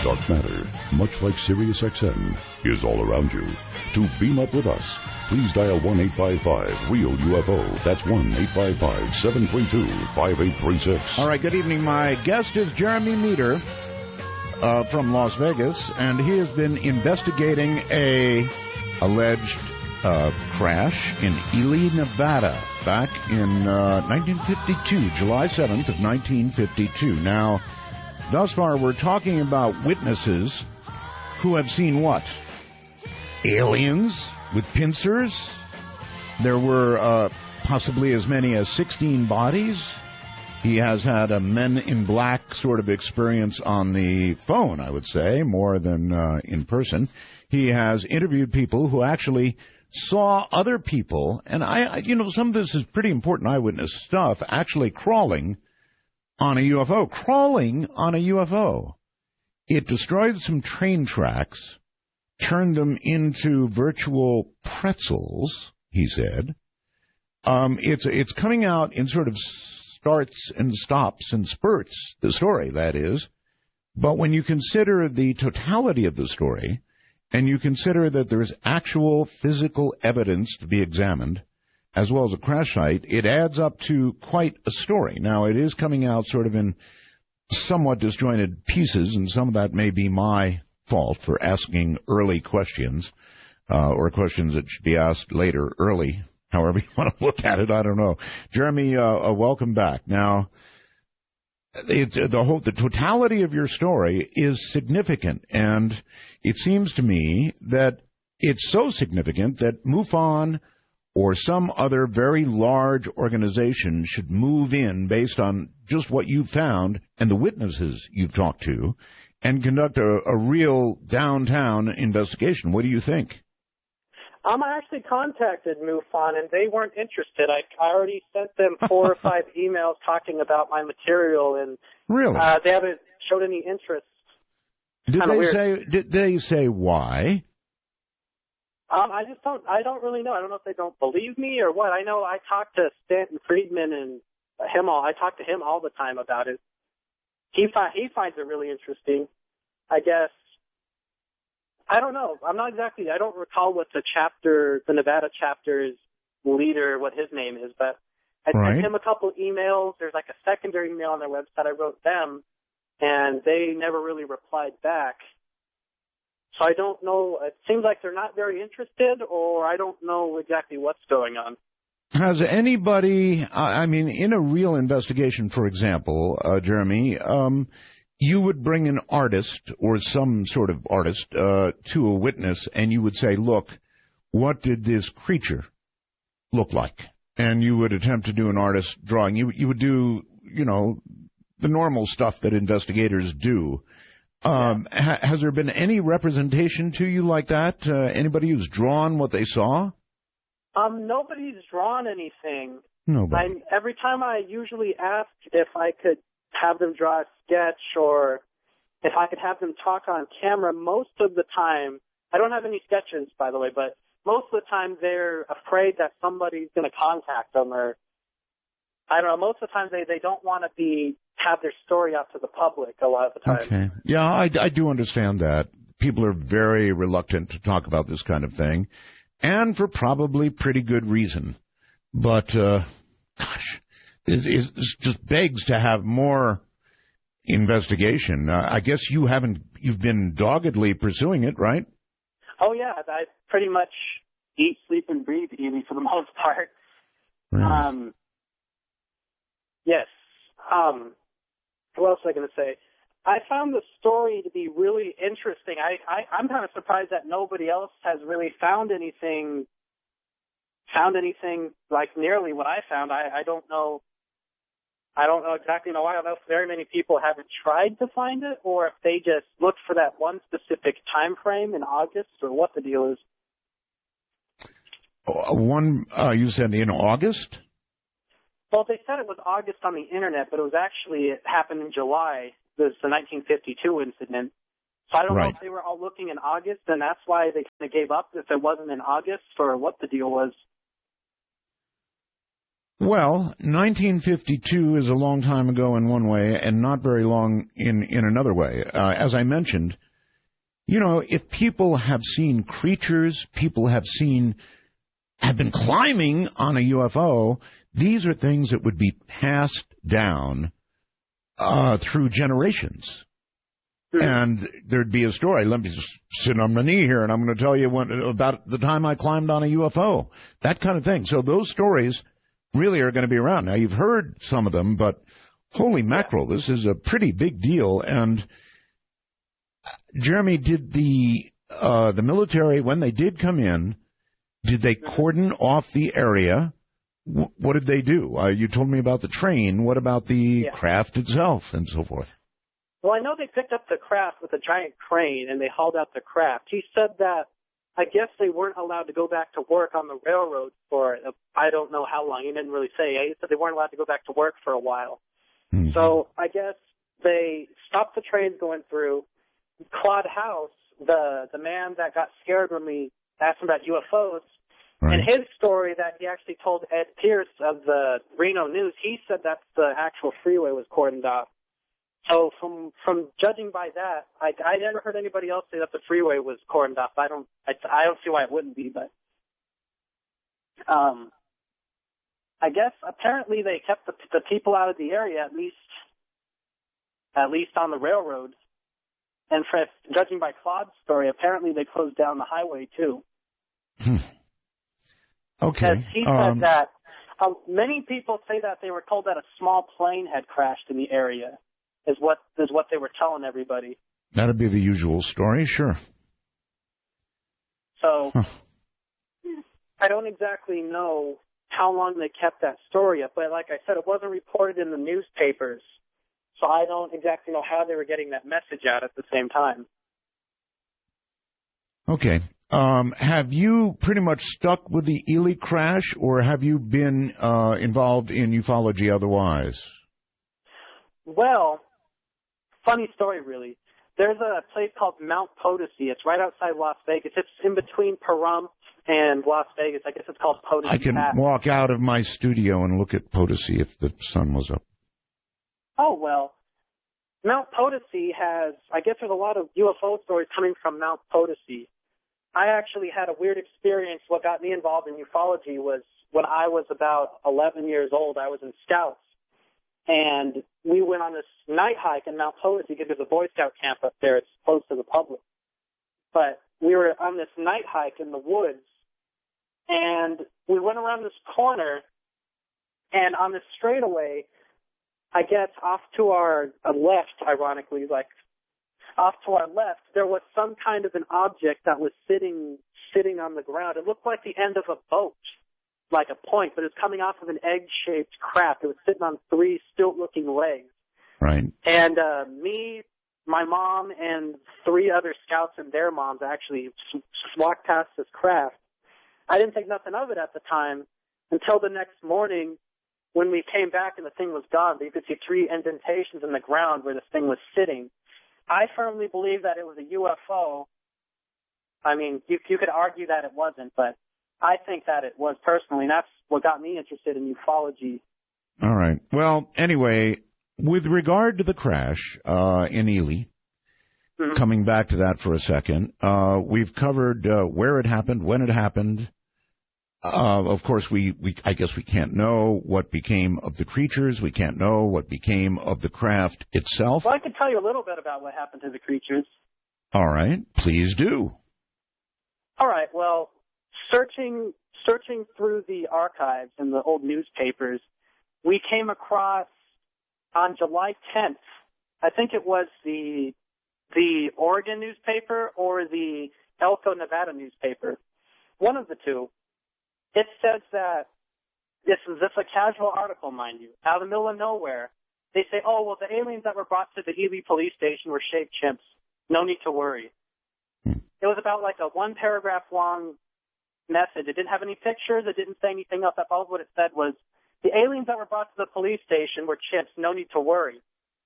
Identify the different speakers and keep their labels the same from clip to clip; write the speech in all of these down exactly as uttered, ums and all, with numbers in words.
Speaker 1: Dark matter, much like Sirius X M, is all around you. To beam up with us, please dial one eight five five REAL U F O. That's one eight five five, seven three two, five eight three six.
Speaker 2: All right, good evening. My guest is Jeremy Meter uh, from Las Vegas, and he has been investigating a alleged uh, crash in Ely, Nevada, back in uh, nineteen fifty-two, July seventh of nineteen fifty-two. Now, thus far, we're talking about witnesses who have seen what? Aliens with pincers? There were uh, possibly as many as sixteen bodies. He has had a Men in Black sort of experience on the phone, I would say, more than uh, in person. He has interviewed people who actually saw other people, and I, I, you know, some of this is pretty important eyewitness stuff, actually crawling on a U F O. Crawling on a U F O. It destroyed some train tracks, turned them into virtual pretzels, he said. Um, it's it's coming out in sort of starts and stops and spurts, the story, that is. But when you consider the totality of the story, and you consider that there's actual physical evidence to be examined, as well as a crash site, it adds up to quite a story. Now, it is coming out sort of in somewhat disjointed pieces, and some of that may be my fault for asking early questions, uh, or questions that should be asked later, early, however you want to look at it, I don't know. Jeremy, uh, uh, welcome back. Now, it, the whole, the totality of your story is significant, and it seems to me that it's so significant that MUFON or some other very large organization should move in based on just what you've found and the witnesses you've talked to and conduct a, a real downtown investigation. What do you think?
Speaker 3: Um, I actually contacted MUFON, and they weren't interested. I, I already sent them four or five emails talking about my material, and
Speaker 2: really,
Speaker 3: uh, they haven't showed any interest.
Speaker 2: Did they
Speaker 3: weird.
Speaker 2: say? Did they say why?
Speaker 3: Um, I just don't. I don't really know. I don't know if they don't believe me or what. I know I talked to Stanton Friedman and him all. I talk to him all the time about it. He fi- he finds it really interesting. I guess. I don't know. I'm not exactly. I don't recall what the chapter, the Nevada chapter's leader, what his name is, but I
Speaker 2: right.
Speaker 3: sent him a couple emails. There's like a secondary email on their website. I wrote them, and they never really replied back. So I don't know. It seems like they're not very interested, or I don't know exactly what's going on.
Speaker 2: Has anybody, I mean, in a real investigation, for example, uh, Jeremy, um, you would bring an artist or some sort of artist uh, to a witness, and you would say, look, what did this creature look like? And you would attempt to do an artist drawing. You, you would do, you know, the normal stuff that investigators do. Um,
Speaker 3: yeah.
Speaker 2: ha- has there been any representation to you like that? Uh, anybody who's drawn what they saw?
Speaker 3: Um, nobody's drawn anything.
Speaker 2: Nobody.
Speaker 3: I'm, every time I usually ask if I could have them draw a sketch or if I could have them talk on camera, most of the time, I don't have any sketches, by the way, but most of the time they're afraid that somebody's going to contact them, or I don't know, most of the time they, they don't want to be have their story out to the public a lot of the time.
Speaker 2: Okay. Yeah, I, I do understand that. People are very reluctant to talk about this kind of thing, and for probably pretty good reason. But, uh, gosh, it, it just begs to have more investigation. Uh, I guess you haven't, you've been doggedly pursuing it, right?
Speaker 3: Oh, yeah. I pretty much eat, sleep, and breathe Ely for the most part.
Speaker 2: Right.
Speaker 3: Um, yes. Um, what else was I going to say? I found the story to be really interesting. I, I, I'm kind of surprised that nobody else has really found anything, found anything like nearly what I found. I, I don't know. I don't know exactly know why. I don't know if very many people haven't tried to find it, or if they just looked for that one specific time frame in August, or what the deal is.
Speaker 2: Uh, one, uh, you said in August?
Speaker 3: Well, they said it was August on the internet, but it was actually, it happened in July. It was the nineteen fifty-two incident. So I don't
Speaker 2: right.
Speaker 3: know if they were all looking in August, and that's why they kind of gave up if it wasn't in August, or what the deal was.
Speaker 2: Well, nineteen fifty-two is a long time ago in one way and not very long in, in another way. Uh, as I mentioned, you know, if people have seen creatures, people have seen, have been climbing on a U F O, these are things that would be passed down uh, through generations. And there'd be a story. Let me just sit on my knee here, and I'm going to tell you what, about the time I climbed on a U F O. That kind of thing. So those stories really are going to be around. Now, you've heard some of them, but holy mackerel, this is a pretty big deal. And, Jeremy, did the uh, the military, when they did come in, did they cordon off the area? W- what did they do? Uh, you told me about the train. What about the
Speaker 3: yeah.
Speaker 2: craft itself and so forth?
Speaker 3: Well, I know they picked up the craft with a giant crane, and they hauled out the craft. He said that I guess they weren't allowed to go back to work on the railroad for, uh, I don't know how long. He didn't really say. He said they weren't allowed to go back to work for a while. Mm-hmm. So I guess they stopped the trains going through. Claude House, the, the man that got scared when we asked him about U F Os, right. And his story that he actually told Ed Pierce of the Reno News, he said that the actual freeway was cordoned off. So from from judging by that, I, I never heard anybody else say that the freeway was cordoned off. I don't I, I don't see why it wouldn't be, but um, I guess apparently they kept the the people out of the area at least at least on the railroads. And for judging by Claude's story, apparently they closed down the highway too.
Speaker 2: Hmm. Okay.
Speaker 3: Because he said
Speaker 2: um,
Speaker 3: that uh, many people say that they were told that a small plane had crashed in the area. Is what is what they were telling everybody.
Speaker 2: That'd be the usual story, sure.
Speaker 3: So,
Speaker 2: huh.
Speaker 3: I don't exactly know how long they kept that story up, but like I said, it wasn't reported in the newspapers, so I don't exactly know how they were getting that message out at the same time.
Speaker 2: Okay. Um, have you pretty much stuck with the Ely crash, or have you been uh, involved in ufology otherwise?
Speaker 3: Well, funny story, really. There's a place called Mount Potosi. It's right outside Las Vegas. It's in between Pahrump and Las Vegas. I guess it's called Potosi
Speaker 2: I can
Speaker 3: Pass.
Speaker 2: walk out of my studio and look at Potosi if the sun was up.
Speaker 3: Oh, well, Mount Potosi has, I guess there's a lot of U F O stories coming from Mount Potosi. I actually had a weird experience. What got me involved in ufology was when I was about eleven years old, I was in Scouts. And we went on this night hike in Mount Potosi because there's a Boy Scout camp up there. It's closed to the public. But we were on this night hike in the woods, and we went around this corner, and on this straightaway, I guess off to our left, ironically, like off to our left, there was some kind of an object that was sitting sitting on the ground. It looked like the end of a boat, like a point, but it was coming off of an egg-shaped craft. It was sitting on three stilt-looking legs.
Speaker 2: Right.
Speaker 3: And uh, me, my mom, and three other scouts and their moms actually walked past this craft. I didn't think nothing of it at the time until the next morning when we came back and the thing was gone. You could see three indentations in the ground where this thing was sitting. I firmly believe that it was a U F O. I mean, you, you could argue that it wasn't, but I think that it was personally, and that's what got me interested in ufology.
Speaker 2: All right. Well, anyway, with regard to the crash uh, in Ely, mm-hmm. coming back to that for a second, uh, we've covered uh, where it happened, when it happened. Uh, of course, we, we I guess we can't know what became of the creatures. We can't know what became of the craft itself.
Speaker 3: Well, I can tell you a little bit about what happened to the creatures.
Speaker 2: All right. Please do.
Speaker 3: All right. Well, searching searching through the archives and the old newspapers, we came across on July tenth, I think it was the the Oregon newspaper or the Elko, Nevada newspaper, one of the two. It says that, this is this is a casual article, mind you, out of the middle of nowhere. They say, oh, well, the aliens that were brought to the Ely police station were shaped chimps. No need to worry. Hmm. It was about like a one paragraph long message. It didn't have any pictures. It didn't say anything else. That's all what it said was, the aliens that were brought to the police station were chimps. No need to worry.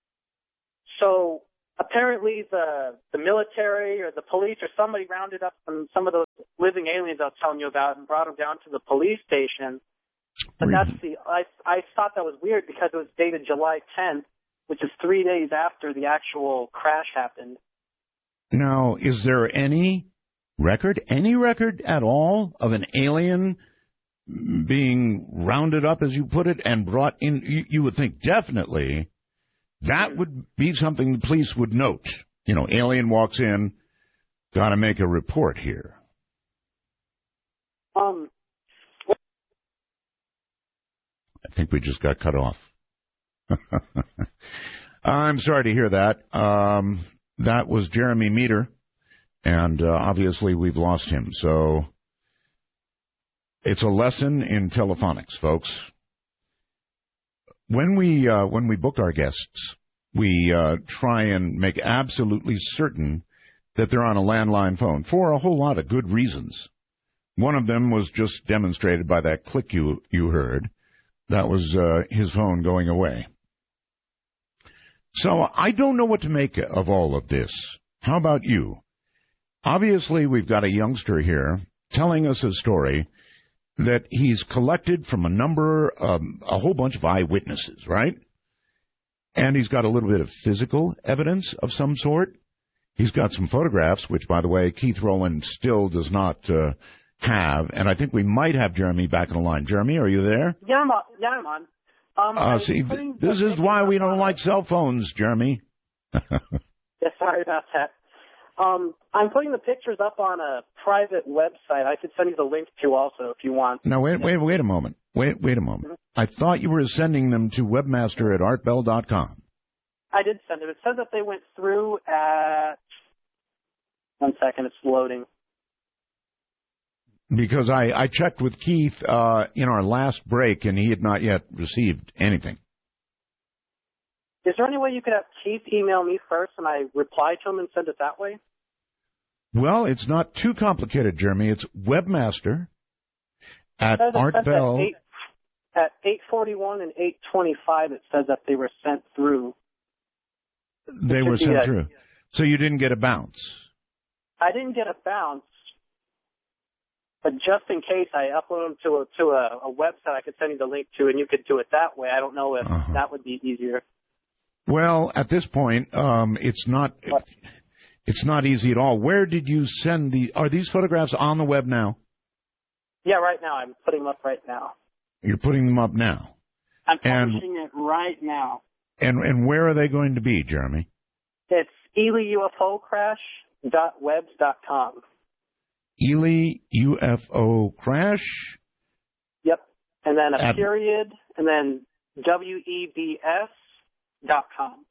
Speaker 3: So apparently the the military or the police or somebody rounded up some, some of those living aliens I was telling you about and brought them down to the police station. But
Speaker 2: Really?
Speaker 3: that's the I I thought that was weird because it was dated July tenth, which is three days after the actual crash happened.
Speaker 2: Now, is there any record, any record at all of an alien being rounded up, as you put it, and brought in? You, you would think definitely that would be something the police would note. You know, alien walks in, got to make a report here.
Speaker 3: Um.
Speaker 2: I think we just got cut off. I'm sorry to hear that. Um, that was Jeremy Meter, and uh, obviously we've lost him. So it's a lesson in telephonics, folks. When we uh, when we book our guests, we uh, try and make absolutely certain that they're on a landline phone for a whole lot of good reasons. One of them was just demonstrated by that click you you heard. That was uh, his phone going away. So I don't know what to make of all of this. How about you? Obviously, we've got a youngster here telling us a story that he's collected from a number, um, a whole bunch of eyewitnesses, right? And he's got a little bit of physical evidence of some sort. He's got some photographs, which, by the way, Keith Rowland still does not uh, have. And I think we might have Jeremy back on the line. Jeremy, are you there?
Speaker 3: Yeah, I'm on. Yeah, I'm on. Um,
Speaker 2: uh, see, this is why we don't like cell phones, Jeremy.
Speaker 3: Yeah, sorry about that. Um, I'm putting the pictures up on a private website. I could send you the link to also if you want.
Speaker 2: Now, wait, wait, wait a moment. Wait, wait a moment. Mm-hmm. I thought you were sending them to webmaster at art bell dot com.
Speaker 3: I did send them. It says that they went through at... One second, it's loading.
Speaker 2: Because I, I checked with Keith uh, in our last break, and he had not yet received anything.
Speaker 3: Is there any way you could have Keith email me first, and I reply to him and send it that way?
Speaker 2: Well, it's not too complicated, Jeremy. It's webmaster at Art Bell.
Speaker 3: At eight forty-one and eight twenty-five, it says that they were sent through.
Speaker 2: They were sent through. So you didn't get a bounce?
Speaker 3: I didn't get a bounce. But just in case, I upload them to a, to a, a website I could send you the link to, and you could do it that way. I don't know if uh-huh. that would be easier.
Speaker 2: Well, at this point, um, it's not what? it's not easy at all. Where did you send the? Are these photographs on the web now?
Speaker 3: Yeah, right now. I'm putting them up right now.
Speaker 2: You're putting them up now.
Speaker 3: I'm publishing and, it right now.
Speaker 2: And and where are they going to be, Jeremy?
Speaker 3: It's Ely U F O crash dot webs dot com.
Speaker 2: Ely U F O Crash.
Speaker 3: Yep. And then a
Speaker 2: At,
Speaker 3: period, and then W E B S dot com.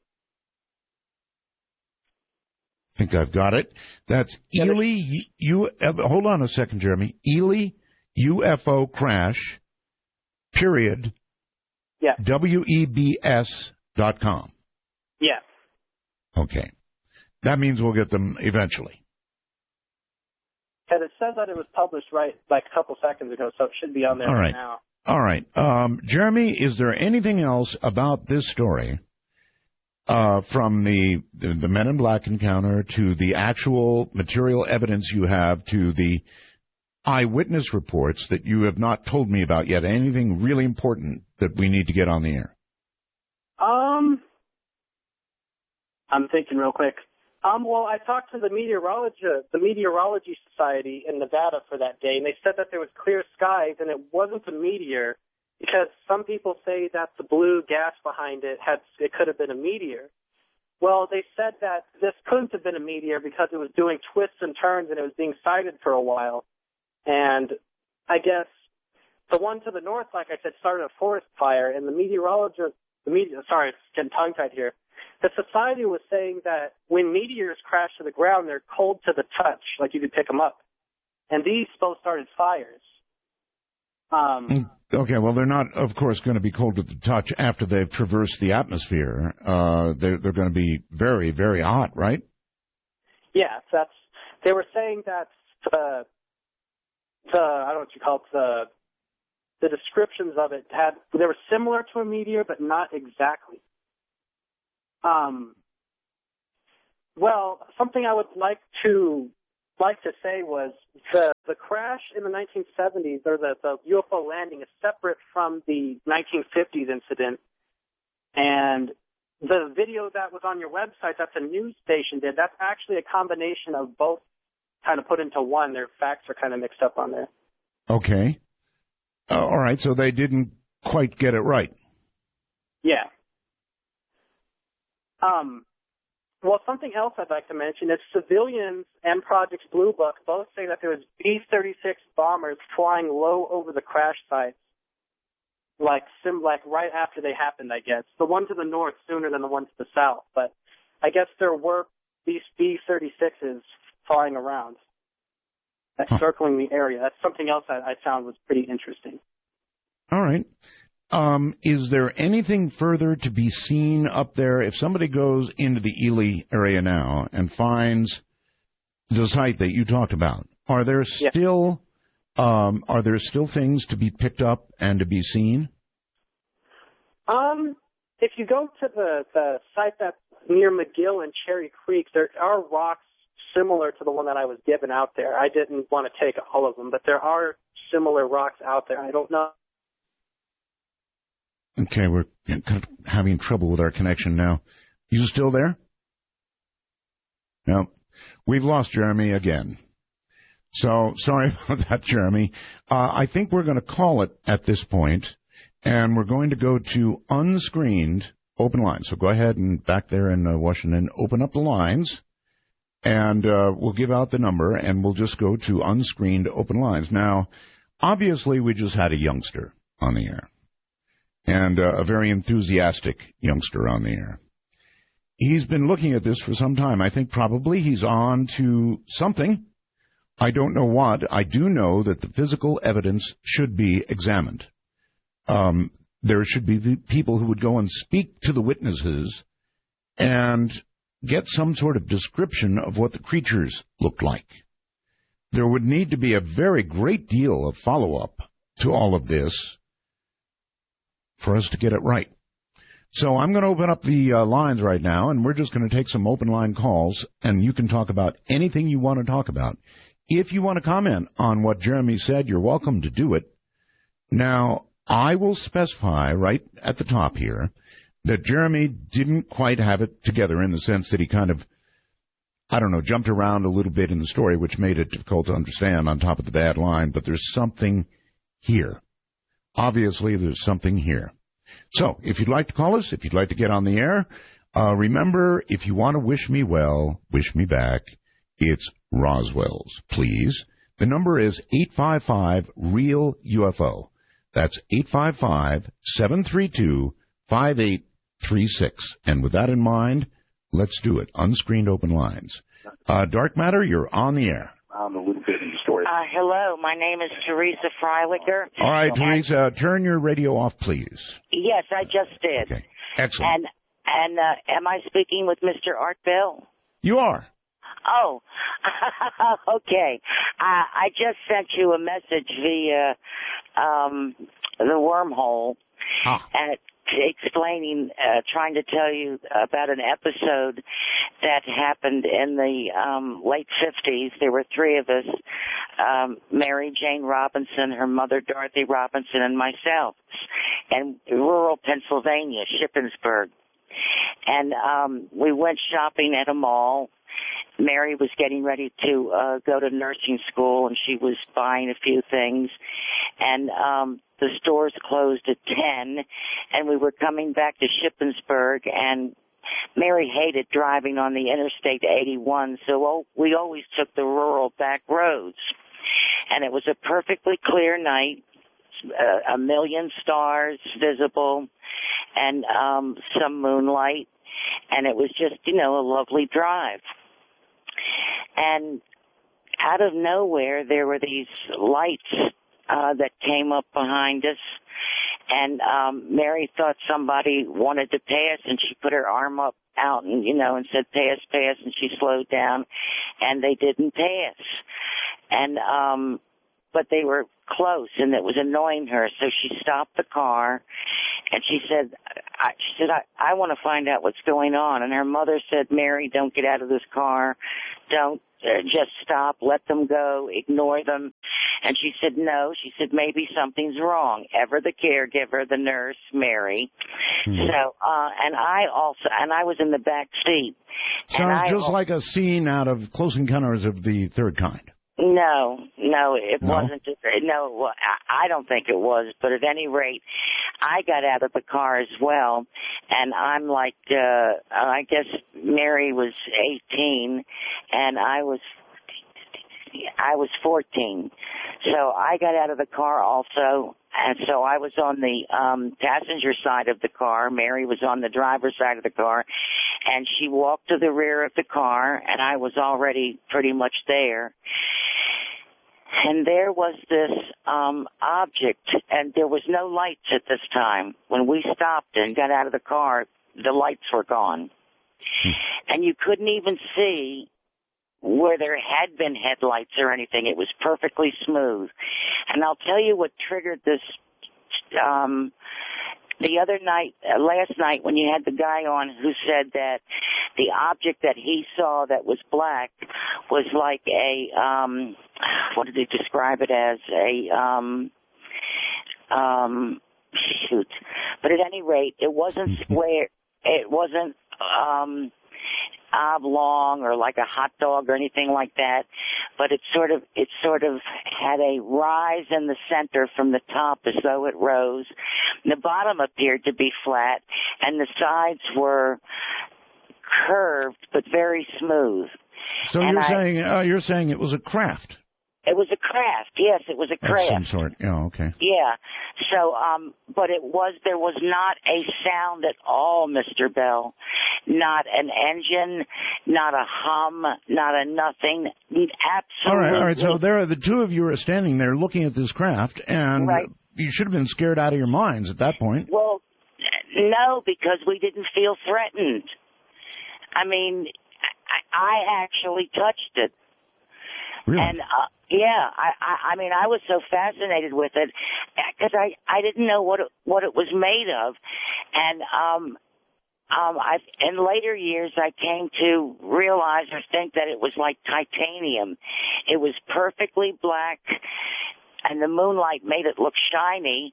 Speaker 2: I think I've got it. That's yeah, Ely U. Hold on a second, Jeremy. Ely U F O Crash. Period.
Speaker 3: Yeah.
Speaker 2: W E B S dot com.
Speaker 3: Yeah.
Speaker 2: Okay. That means we'll get them eventually.
Speaker 3: And it says that it was published right like a couple seconds ago, so it should be on there
Speaker 2: All right.
Speaker 3: right now.
Speaker 2: All right. Um, Jeremy, is there anything else about this story, uh, from the, the the Men in Black encounter to the actual material evidence you have to the eyewitness reports that you have not told me about yet? Anything really important that we need to get on the air?
Speaker 3: Um, I'm thinking real quick. Um, well, I talked to the meteorology, the Meteorology Society in Nevada for that day, and they said that there was clear skies, and it wasn't a meteor, because some people say that the blue gas behind it had it could have been a meteor. Well, they said that this couldn't have been a meteor because it was doing twists and turns, and it was being sighted for a while. And I guess the one to the north, like I said, started a forest fire, and the meteorologist, the media, sorry, it's getting tongue-tied here. The society was saying that when meteors crash to the ground, they're cold to the touch, like you could pick them up. And these both started fires. Um,
Speaker 2: okay, well, they're not, of course, going to be cold to the touch after they've traversed the atmosphere. Uh, they're, they're going to be very, very hot, right?
Speaker 3: Yeah, that's. They were saying that the, the I don't know what you call it, the, the descriptions of it had, they were similar to a meteor, but not exactly. Um, well, something I would like to like to say was the the crash in the nineteen seventies, or the, the U F O landing, is separate from the nineteen fifties incident. And the video that was on your website, that's a news station did, that's actually a combination of both kind of put into one. Their facts are kind of mixed up on there.
Speaker 2: Okay. Uh, all right, so they didn't quite get it right.
Speaker 3: Yeah. Um. Well, something else I'd like to mention is civilians and Project Blue Book both say that there was B thirty-six bombers flying low over the crash sites, like sim, like right after they happened, I guess. The one to the north sooner than the one to the south, but I guess there were these B thirty-sixes flying around, like huh. circling the area. That's something else I, I found was pretty interesting.
Speaker 2: All right. Um, is there anything further to be seen up there? If somebody goes into the Ely area now and finds the site that you talked about, are there still yeah. um, are there still things to be picked up and to be seen?
Speaker 3: Um, if you go to the, the site that's near McGill and Cherry Creek, there are rocks similar to the one that I was given out there. I didn't want to take all of them, but there are similar rocks out there. I don't know.
Speaker 2: Okay, we're having trouble with our connection now. You still there? No. We've lost Jeremy again. So, sorry about that, Jeremy. Uh, I think we're going to call it at this point, and we're going to go to unscreened open lines. So go ahead and back there in uh, Washington, open up the lines, and uh, we'll give out the number, and we'll just go to unscreened open lines. Now, obviously, we just had a youngster on the air. And uh, a very enthusiastic youngster on the air. He's been looking at this for some time. I think probably he's on to something. I don't know what. I do know that the physical evidence should be examined. Um, there should be people who would go and speak to the witnesses and get some sort of description of what the creatures looked like. There would need to be a very great deal of follow-up to all of this for us to get it right. So I'm going to open up the uh, lines right now, and we're just going to take some open line calls, and you can talk about anything you want to talk about. If you want to comment on what Jeremy said, you're welcome to do it. Now, I will specify right at the top here that Jeremy didn't quite have it together in the sense that he kind of, I don't know, jumped around a little bit in the story, which made it difficult to understand on top of the bad line, but there's something here. Obviously, there's something here. So, if you'd like to call us, if you'd like to get on the air, uh, remember, if you want to wish me well, wish me back, it's Roswell's, please. The number is eight five five, REAL U F O. That's eight five five, seven three two, five eight three six. And with that in mind, let's do it. Unscreened open lines. Uh, Dark Matter, you're on the air.
Speaker 4: Um, a little bit in the story.
Speaker 5: Uh, hello, my name is Teresa Freilicher.
Speaker 2: All right, Teresa, turn your radio off, please.
Speaker 5: Yes, I just did.
Speaker 2: Okay, excellent.
Speaker 5: And and uh, am I speaking with Mister Art Bell?
Speaker 2: You are.
Speaker 5: Oh, okay. Uh, I just sent you a message via um, the wormhole,
Speaker 2: ah.
Speaker 5: and explaining, uh, trying to tell you about an episode that happened in the um, late fifties. There were three of us, um, Mary Jane Robinson, her mother Dorothy Robinson, and myself, in rural Pennsylvania, Shippensburg. And um, we went shopping at a mall. Mary was getting ready to uh, go to nursing school, and she was buying a few things. And um, the stores closed at ten, and we were coming back to Shippensburg, and Mary hated driving on the Interstate eighty-one, so we always took the rural back roads. And it was a perfectly clear night, a million stars visible, and um, some moonlight, and it was just, you know, a lovely drive. And out of nowhere, there were these lights uh, that came up behind us, and um, Mary thought somebody wanted to pass, and she put her arm up out and, you know, and said, pass, pass, and she slowed down, and they didn't pass. And, um, but they were close, and it was annoying her, so she stopped the car, and she said, I, she said, I, I want to find out what's going on. And her mother said, Mary, don't get out of this car. Don't, uh, just stop, let them go, ignore them? And she said, no. She said, maybe something's wrong. Ever the caregiver, the nurse, Mary. Hmm. So, uh, and I also, and I was in the back seat.
Speaker 2: Sounds just like a scene out of Close Encounters of the Third Kind.
Speaker 5: No, no, it
Speaker 2: no?
Speaker 5: wasn't. Just, no, I don't think it was. But at any rate, I got out of the car as well, and I'm like, uh, I guess Mary was eighteen, and I was, I was fourteen. So I got out of the car also, and so I was on the um, passenger side of the car. Mary was on the driver's side of the car, and she walked to the rear of the car, and I was already pretty much there. And there was this um, object, and there was no lights at this time. When we stopped and got out of the car, the lights were gone. And you couldn't even see where there had been headlights or anything. It was perfectly smooth. And I'll tell you what triggered this. Um, the other night, uh, last night, when you had the guy on who said that the object that he saw that was black was like a, um, what did he describe it as? A, um, um, shoot. But at any rate, it wasn't square. It wasn't, um, oblong or like a hot dog or anything like that, but it sort of it sort of had a rise in the center from the top as though it rose. The bottom appeared to be flat, and the sides were curved but very smooth.
Speaker 2: So
Speaker 5: and
Speaker 2: you're
Speaker 5: I,
Speaker 2: saying uh, you're saying it was a craft?
Speaker 5: It was a craft, yes, it was a craft.
Speaker 2: Of some sort, yeah, okay.
Speaker 5: Yeah, so, um, but it was, there was not a sound at all, Mister Bell. Not an engine, not a hum, not a nothing, absolutely.
Speaker 2: All right, all right, so there, the two of you are standing there looking at this craft, and
Speaker 5: right.
Speaker 2: You should have been scared out of your minds at that point.
Speaker 5: Well, no, because we didn't feel threatened. I mean, I, I actually touched it.
Speaker 2: Really?
Speaker 5: And, uh, yeah, I, I, I mean, I was so fascinated with it because I, I didn't know what it, what it was made of. And, um, um, I, in later years, I came to realize or think that it was like titanium. It was perfectly black, and the moonlight made it look shiny.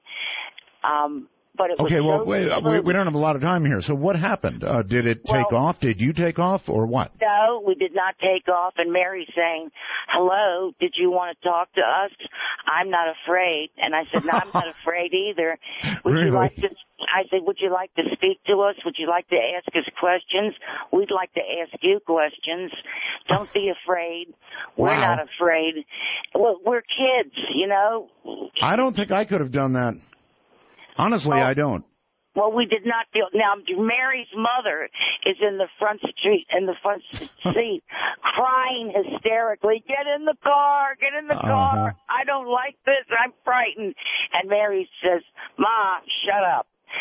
Speaker 5: Um, But it
Speaker 2: okay,
Speaker 5: was
Speaker 2: well,
Speaker 5: so
Speaker 2: wait, we, we don't have a lot of time here. So what happened? Uh, did it
Speaker 5: well,
Speaker 2: take off? Did you take off, or what?
Speaker 5: No, we did not take off. And Mary's saying, hello, did you want to talk to us? I'm not afraid. And I said, no, I'm not afraid either. Would
Speaker 2: really?
Speaker 5: you like to, I said, would you like to speak to us? Would you like to ask us questions? We'd like to ask you questions. Don't be afraid. We're
Speaker 2: wow.
Speaker 5: not afraid. Well, we're kids, you know.
Speaker 2: I don't think I could have done that. Honestly,
Speaker 5: well,
Speaker 2: I don't.
Speaker 5: Well, we did not feel. Now, Mary's mother is in the front street, in the front seat, crying hysterically. Get in the car! Get in the
Speaker 2: uh-huh.
Speaker 5: car! I don't like this. I'm frightened. And Mary says, "Ma, shut up."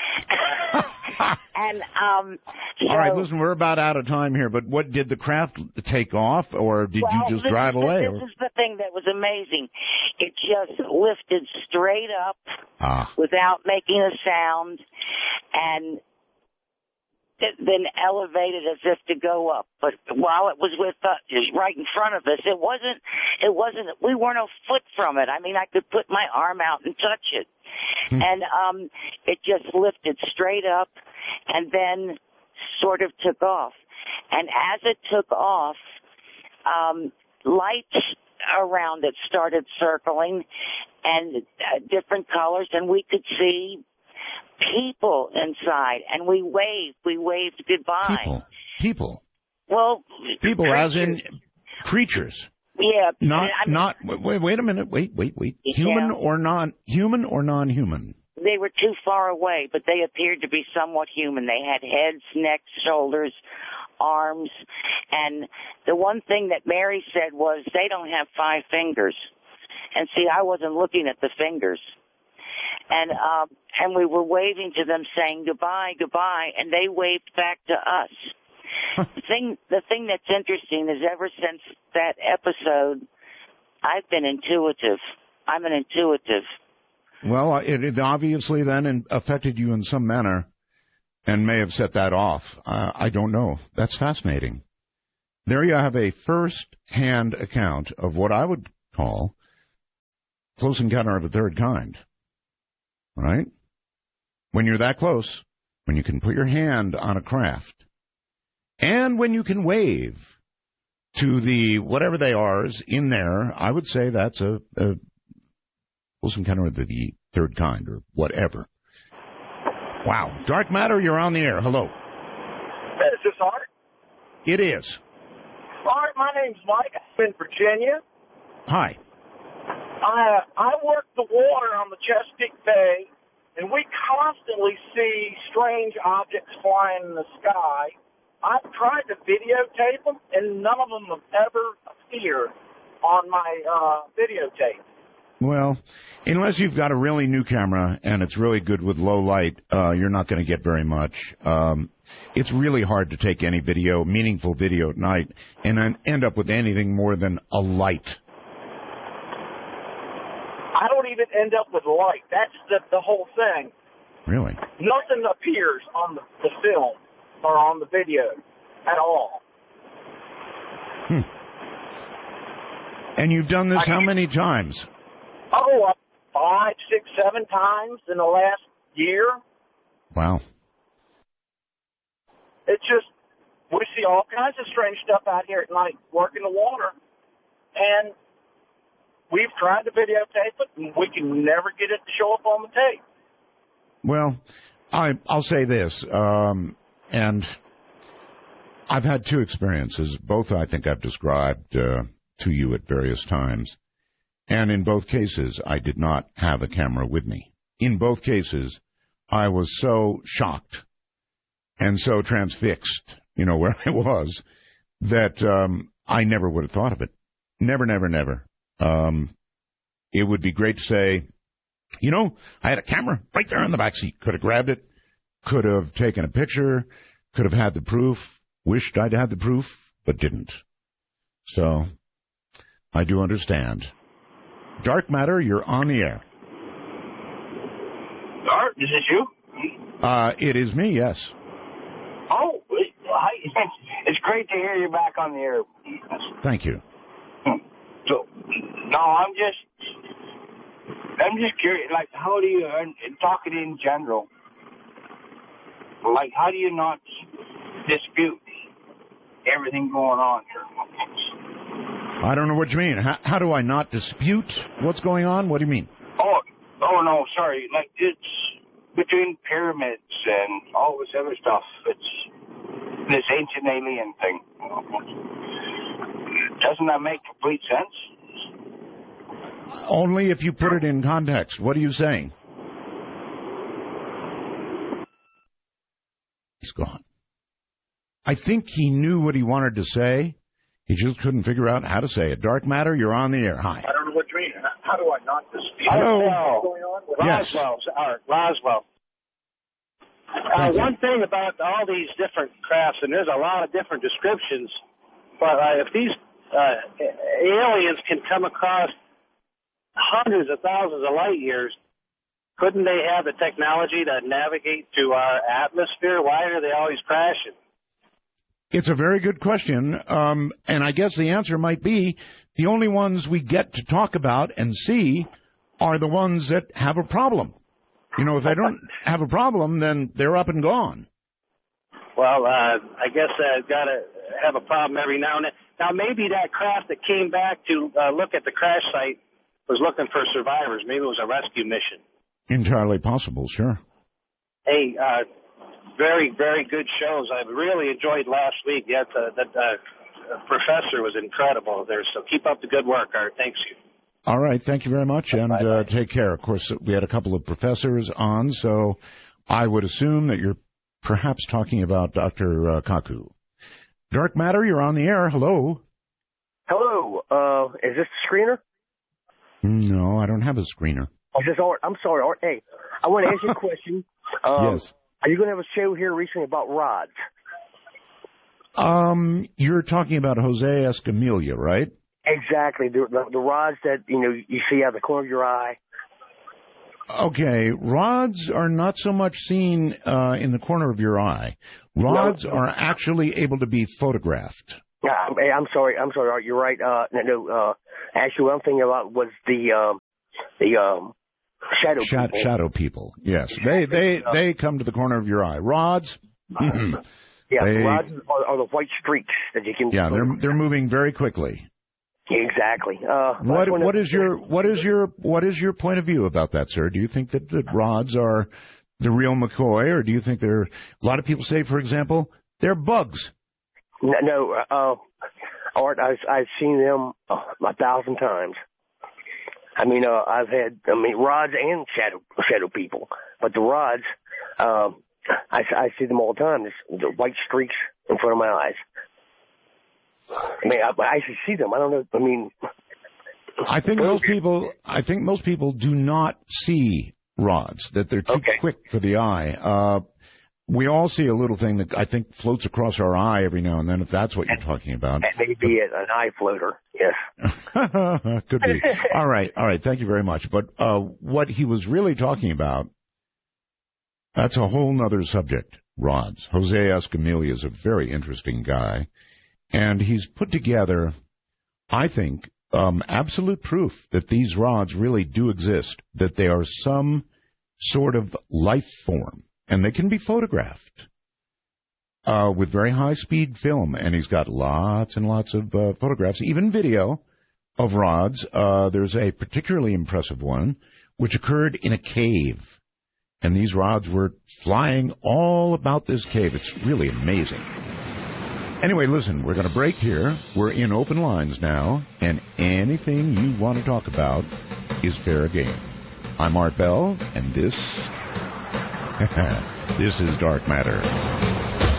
Speaker 5: and um. So,
Speaker 2: all right, listen, we're about out of time here. But what did the craft take off, or did
Speaker 5: well,
Speaker 2: you just
Speaker 5: this,
Speaker 2: drive away?
Speaker 5: This is the thing that was amazing. It just lifted straight up
Speaker 2: ah.
Speaker 5: without making a sound, and then elevated as if to go up. But while it was with us, right in front of us, it wasn't. It wasn't. We weren't a foot from it. I mean, I could put my arm out and touch it, hmm. and um, it just lifted straight up, and then sort of took off. And as it took off, um, lights around it started circling, and uh, different colors, and we could see people inside, and we waved. We waved goodbye.
Speaker 2: People. People.
Speaker 5: Well,
Speaker 2: people,
Speaker 5: creatures.
Speaker 2: as in creatures.
Speaker 5: Yeah.
Speaker 2: Not.
Speaker 5: I mean,
Speaker 2: not. Wait. Wait a minute. Wait. Wait. Wait. Human
Speaker 5: yeah.
Speaker 2: or non? Human or non-human?
Speaker 5: They were too far away, but they appeared to be somewhat human. They had heads, necks, shoulders, arms, and the one thing that Mary said was they don't have five fingers. And see, I wasn't looking at the fingers. And um, and we were waving to them, saying goodbye, goodbye, and they waved back to us. the thing, the thing that's interesting is ever since that episode, I've been intuitive. I'm an intuitive.
Speaker 2: Well, it, it obviously then affected you in some manner and may have set that off. Uh, I don't know. That's fascinating. There you have a first-hand account of what I would call close encounter of the third kind. Right? When you're that close, when you can put your hand on a craft, and when you can wave to the whatever they are in there, I would say that's a, a close encounter of the, the third kind or whatever. Wow. Dark Matter, you're on the air. Hello.
Speaker 4: Is this Art?
Speaker 2: It is.
Speaker 4: Art, my name's Mike. I'm in Virginia.
Speaker 2: Hi.
Speaker 4: I, I work the water on the Chesapeake Bay, and we constantly see strange objects flying in the sky. I've tried to videotape them, and none of them have ever appeared on my uh, videotape.
Speaker 2: Well, unless you've got a really new camera and it's really good with low light, uh, you're not going to get very much. Um, it's really hard to take any video, meaningful video at night, and then end up with anything more than a light.
Speaker 4: I don't even end up with light. That's the, the whole thing.
Speaker 2: Really?
Speaker 4: Nothing appears on the, the film or on the video at all.
Speaker 2: Hmm. And you've done this I, how many times?
Speaker 4: Oh, uh, five, six, seven times in the last year.
Speaker 2: Wow.
Speaker 4: It's just, we see all kinds of strange stuff out here at night working the water. And we've tried to videotape it, and we can never get it to show up on the tape.
Speaker 2: Well, I, I'll say this, um, and I've had two experiences. Both I think I've described uh, to you at various times. And in both cases, I did not have a camera with me. In both cases, I was so shocked and so transfixed, you know, where I was, that um, I never would have thought of it. Never, never, never. Um, it would be great to say, you know, I had a camera right there in the back seat. Could have grabbed it, could have taken a picture, could have had the proof, wished I'd had the proof, but didn't. So I do understand. Dark Matter, you're on the air.
Speaker 4: Art, is this you?
Speaker 2: Uh, it is me, yes.
Speaker 4: Oh, it's great to hear you back on the air.
Speaker 2: Thank you.
Speaker 4: So, no, I'm just, I'm just curious, like, how do you, talking in general, like, how do you not dispute everything going on here?
Speaker 2: I don't know what you mean. How, how do I not dispute what's going on? What do you mean?
Speaker 4: Oh, oh no, sorry. Like, it's between pyramids and all this other stuff. It's this ancient alien thing. Doesn't that make complete sense?
Speaker 2: Only if you put it in context. What are you saying? He's gone. I think he knew what he wanted to say. He just couldn't figure out how to say it. Dark Matter, you're on the air. Hi.
Speaker 4: I don't know what you mean. How do I not dispute?
Speaker 2: Hello.
Speaker 4: What's going on with
Speaker 2: yes.
Speaker 4: Roswell. Art, Roswell. Uh, one thing about all these different crafts, and there's a lot of different descriptions, but uh, if these uh, aliens can come across hundreds of thousands of light years, couldn't they have the technology to navigate to our atmosphere? Why are they always crashing?
Speaker 2: It's a very good question, um, and I guess the answer might be the only ones we get to talk about and see are the ones that have a problem. You know, if they don't have a problem, then they're up and gone.
Speaker 4: Well, uh, I guess I've got to have a problem every now and then. Now, maybe that craft that came back to uh, look at the crash site was looking for survivors. Maybe it was a rescue mission.
Speaker 2: Entirely possible, sure.
Speaker 4: Hey, uh, very, very good shows. I really enjoyed last week. Yeah, the, the uh, professor was incredible there. So keep up the good work, Art. Thanks you.
Speaker 2: All right. Thank you very much, and uh, take care. Of course, we had a couple of professors on, so I would assume that you're perhaps talking about Doctor Uh, Kaku. Dark Matter, you're on the air. Hello.
Speaker 6: Hello. Uh, is this the screener?
Speaker 2: No, I don't have a screener.
Speaker 6: Oh, this is Art. I'm sorry, Art. Hey, I want to ask you a question. Um,
Speaker 2: yes.
Speaker 6: Are you going to have a show here recently about rods?
Speaker 2: Um, you're talking about Jose Escamilla, right?
Speaker 6: Exactly. The, the, the rods that, you know, you see out of the corner of your eye.
Speaker 2: Okay, rods are not so much seen uh, in the corner of your eye. Rods
Speaker 6: no.
Speaker 2: are actually able to be photographed.
Speaker 6: Yeah, I'm, I'm sorry. I'm sorry, Art. You're right. Uh, no, no uh, actually, what I'm thinking about was the um, the um, shadow
Speaker 2: Sha-
Speaker 6: people.
Speaker 2: Shadow people. Yes, they they they come to the corner of your eye. Rods.
Speaker 6: Yeah,
Speaker 2: they,
Speaker 6: the rods are, are the white streaks that you can.
Speaker 2: Yeah, they're they're moving very quickly.
Speaker 6: Exactly. Uh,
Speaker 2: what what is your what is your what is your point of view about that, sir? Do you think that, that rods are the real McCoy, or do you think they're? A lot of people say, for example, they're bugs.
Speaker 6: No, no uh, Art, I've, I've seen them uh, a thousand times. I mean, uh, I've had, I mean, rods and shadow shadow people, but the rods, um, I, I see them all the time. There's the white streaks in front of my eyes. I mean, I, I actually see them. I don't know. I mean,
Speaker 2: I think most people, I think most people do not see rods. That they're too
Speaker 6: okay.
Speaker 2: quick for the eye. Uh, we all see a little thing that I think floats across our eye every now and then, if that's what you're talking about.
Speaker 6: That may be an eye floater, yes.
Speaker 2: Could be. All right, all right, thank you very much. But uh, what he was really talking about, that's a whole nother subject, rods. Jose Escamilla is a very interesting guy, and he's put together, I think, um, absolute proof that these rods really do exist, that they are some sort of life form. And they can be photographed uh, with very high-speed film. And he's got lots and lots of uh, photographs, even video of rods. Uh, there's a particularly impressive one, which occurred in a cave. And these rods were flying all about this cave. It's really amazing. Anyway, listen, we're going to break here. We're in open lines now. And anything you want to talk about is fair game. I'm Art Bell, and this... this is Dark Matter.